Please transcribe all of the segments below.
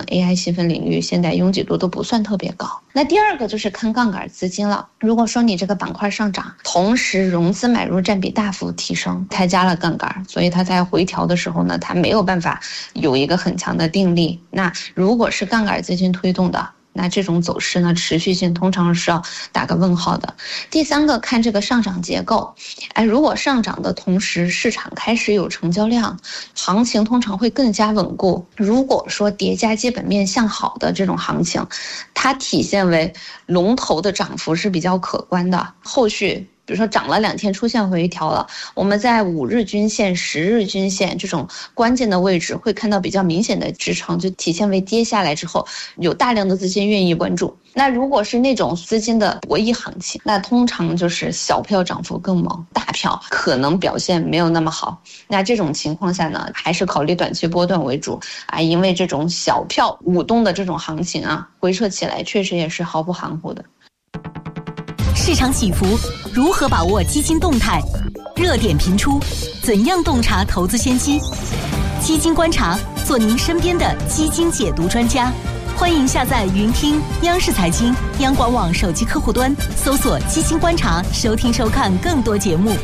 AI 细分领域现在拥挤度都不算特别高。那第二个就是看杠杆资金了。如果说你这个板块上涨，同时融资买入占比大幅提升，它加了杠杆，所以它在回调的时候呢，它没有办法有一个很强的定力。那如果是杠杆资金推动的，那这种走势呢，持续性通常是要打个问号的。第三个看这个上涨结构，如果上涨的同时市场开始有成交量，行情通常会更加稳固。如果说叠加基本面向好的这种行情，它体现为龙头的涨幅是比较可观的，后续比如说涨了2天出现回调了，我们在5日均线、10日均线这种关键的位置会看到比较明显的支撑，就体现为跌下来之后有大量的资金愿意关注。那如果是那种资金的博弈行情，那通常就是小票涨幅更猛，大票可能表现没有那么好。那这种情况下呢，还是考虑短期波段为主因为这种小票舞动的这种行情回撤起来确实也是毫不含糊的。 市场起伏，如何把握基金动态？热点频出，怎样洞察投资先机？基金观察，做您身边的基金解读专家。欢迎下载云听央视财经、央广网手机客户端，搜索基金观察，收听收看更多节目。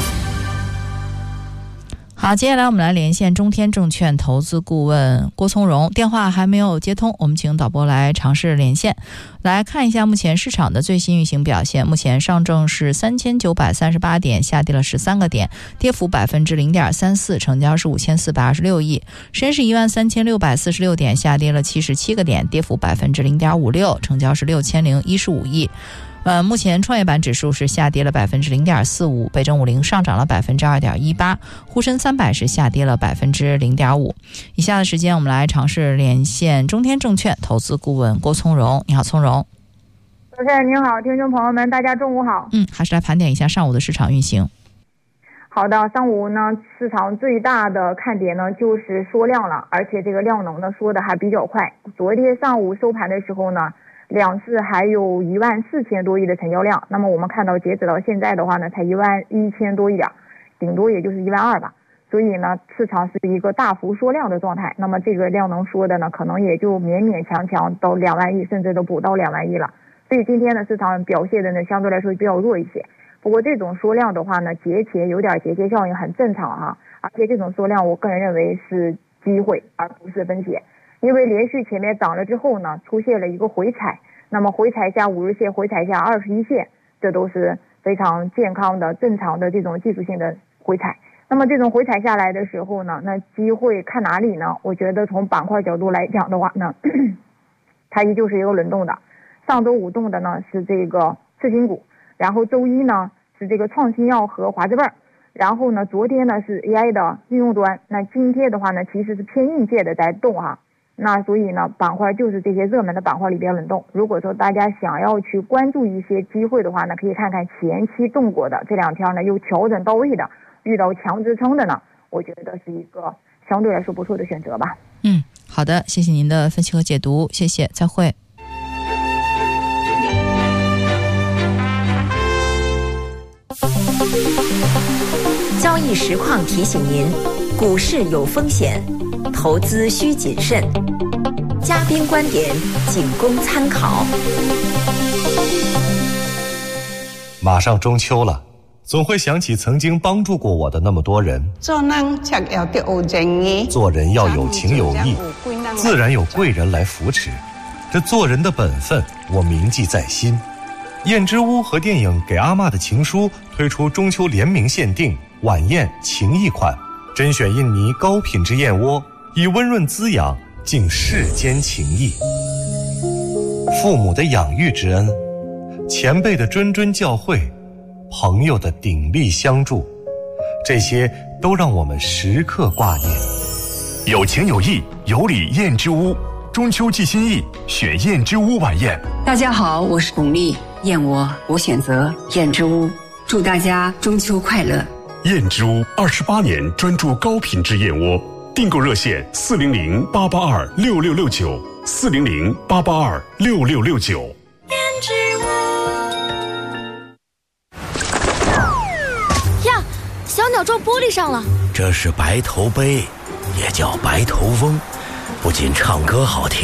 好，接下来我们来连线中天证券投资顾问郭从容，电话还没有接通，我们请导播来尝试连线，来看一下目前市场的最新运行表现。目前上证是3938点，下跌了13个点，跌幅0.34%，成交是5426亿。深市13646点，下跌了77个点，跌幅0.56%，成交是6015亿。目前创业板指数是下跌了0.45%，北证50上涨了2.18%，沪深300是下跌了0.5%。以下的时间我们来尝试连线中天证券投资顾问郭从容。你好，从容。 主持人您好，听众朋友们大家中午好。 还是来盘点一下上午的市场运行。 好的，上午呢市场最大的看点呢就是缩量了，而且这个量能呢缩的还比较快。昨天上午收盘的时候呢，两市还有14000多亿的成交量，那么我们看到截止到现在的话呢，才11000多亿点，顶多也就是12000吧。所以呢，市场是一个大幅缩量的状态。那么这个量能缩的呢，可能也就勉勉强强到2万亿，甚至都不到2万亿了。所以今天的市场表现的呢，相对来说比较弱一些。不过这种缩量的话呢，有点节节效应，很正常哈。而且这种缩量，我个人认为是机会，而不是分解。因为连续前面涨了之后呢，出现了一个回踩，那么回踩下5日线，回踩下21线，这都是非常健康的、正常的这种技术性的回踩。那么这种回踩下来的时候呢，那机会看哪里呢？我觉得从板块角度来讲的话呢，它依旧是一个轮动的。上周五动的呢是这个次新股，然后周一呢是这个创新药和华资倍，然后呢昨天呢是 AI 的应用端，那今天的话呢其实是偏硬件的在动哈。那所以呢，板块就是这些热门的板块里边轮动。如果说大家想要去关注一些机会的话呢，可以看看前期动过的，这2天呢又调整到位的，遇到强支撑的呢，我觉得是一个相对来说不错的选择吧。 好的，谢谢您的分析和解读，谢谢，再会。 交易实况提醒您，股市有风险，投资需谨慎，嘉宾观点仅供参考。 马上中秋了，总会想起曾经帮助过我的那么多人。做人要有情有义，自然有贵人来扶持，这做人的本分我铭记在心。燕之屋和电影《给阿嬷的情书》推出中秋联名限定晚宴情谊款，甄选印尼高品质燕窝，以温润滋养敬世间情谊。父母的养育之恩，前辈的谆谆教诲，朋友的鼎力相助，这些都让我们时刻挂念。 有情有义，有礼燕之屋，中秋寄心意，选燕之屋晚宴。 大家好，我是巩俐，燕窝我选择燕之屋，祝大家中秋快乐。 燕之屋28年专注高品质燕窝，订购热线400-882-6669 400-882-6669。 燕之屋呀，小鸟撞玻璃上了。 这是白头杯，也叫白头翁，不仅唱歌好听，